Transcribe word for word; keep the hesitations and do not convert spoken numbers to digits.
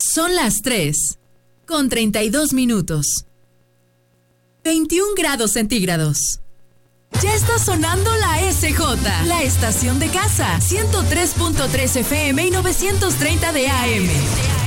Son las tres, con treinta y dos minutos. veintiún grados centígrados. Ya está sonando la S J, la estación de casa, ciento tres punto tres F M y novecientos treinta de A M.